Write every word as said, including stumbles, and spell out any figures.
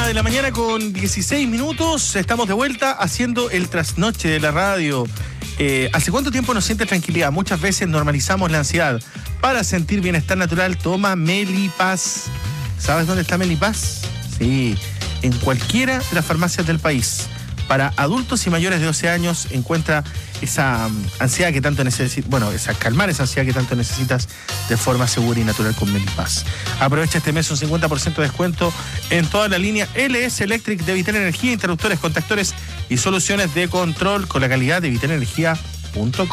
Una de la mañana con dieciséis minutos. Estamos de vuelta haciendo el trasnoche de la radio. Eh, ¿Hace cuánto tiempo nos sientes tranquilidad? Muchas veces normalizamos la ansiedad. Para sentir bienestar natural, toma Melipaz. ¿Sabes dónde está Melipaz? Sí, en cualquiera de las farmacias del país. Para adultos y mayores de doce años, encuentra esa um, ansiedad que tanto necesitas, bueno, esa, calmar esa ansiedad que tanto necesitas de forma segura y natural con Melipaz. Aprovecha este mes un cincuenta por ciento de descuento en toda la línea L S Electric de Vital Energía, interruptores, contactores y soluciones de control con la calidad de vital energía punto com.